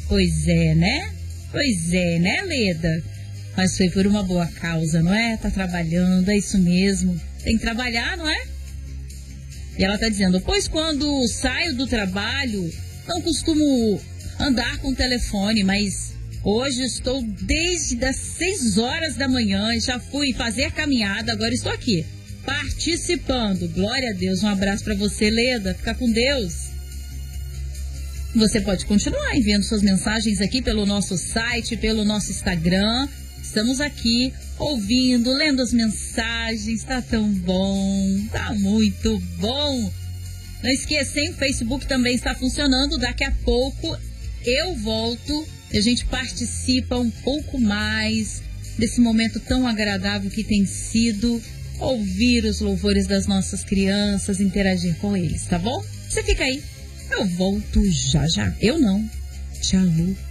Pois é, né, Leda? Mas foi por uma boa causa, não é? Tá trabalhando, é isso mesmo. Tem que trabalhar, não é? E ela tá dizendo, pois quando saio do trabalho, não costumo andar com o telefone, mas hoje estou desde as 6 horas da manhã, já fui fazer caminhada, agora estou aqui, participando. Glória a Deus, um abraço para você, Leda, fica com Deus. Você pode continuar enviando suas mensagens aqui pelo nosso site, pelo nosso Instagram. Estamos aqui ouvindo, lendo as mensagens, tá tão bom, tá muito bom. Não esquecem, o Facebook também está funcionando, daqui a pouco eu volto e a gente participa um pouco mais desse momento tão agradável que tem sido ouvir os louvores das nossas crianças, interagir com eles, tá bom? Você fica aí, eu volto já já. Eu não. Tchau.